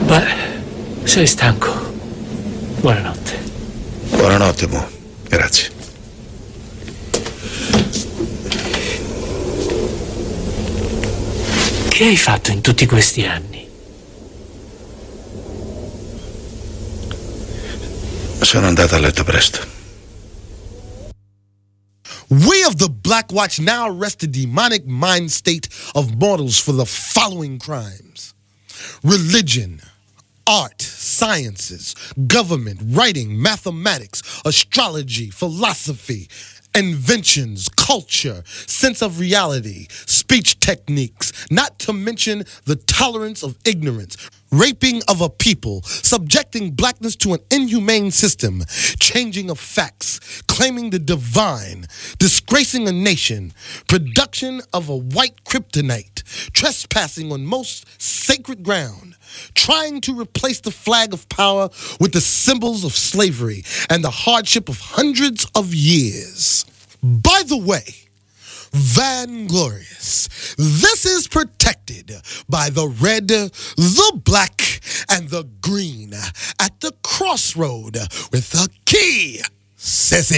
Beh, sei stanco. Buonanotte. Buonanotte, Mo. Grazie. Che hai fatto in tutti questi anni? Sono andato a letto presto. We of the Black Watch now arrest the demonic mind state of mortals for the following crimes: religion, art, sciences, government, writing, mathematics, astrology, philosophy, inventions, culture, sense of reality, speech techniques, not to mention the tolerance of ignorance, raping of a people, subjecting blackness to an inhumane system, changing of facts, claiming the divine, disgracing a nation, production of a white kryptonite, trespassing on most sacred ground, trying to replace the flag of power with the symbols of slavery and the hardship of hundreds of years. By the way, Vanglorious, this is protected by the red, the black, and the green at the crossroad with a key, sissy.